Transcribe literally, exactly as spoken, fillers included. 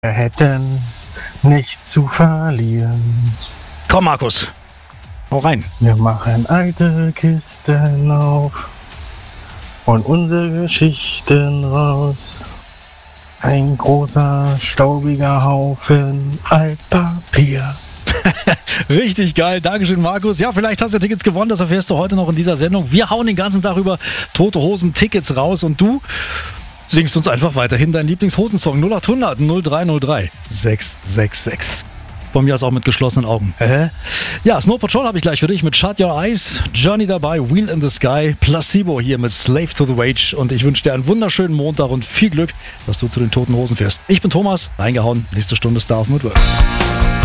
Wir hätten nichts zu verlieren. Komm, Markus, hau rein. Wir machen alte Kisten auf und unsere Geschichten raus. Ein großer, staubiger Haufen Altpapier. Richtig geil, Dankeschön, Markus. Ja, vielleicht hast du Tickets gewonnen, das erfährst du heute noch in dieser Sendung. Wir hauen den ganzen Tag über Tote Hosen Tickets raus und du singst uns einfach weiterhin deinen Lieblingshosensong null acht hundert null drei null drei sechs sechs sechs. Von mir aus auch mit geschlossenen Augen. Hä? Ja, Snow Patrol habe ich gleich für dich mit Shut Your Eyes, Journey dabei, Wheel in the Sky, Placebo hier mit Slave to the Wage und ich wünsche dir einen wunderschönen Montag und viel Glück, dass du zu den Toten Hosen fährst. Ich bin Thomas, reingehauen, nächste Stunde Star of Midwork.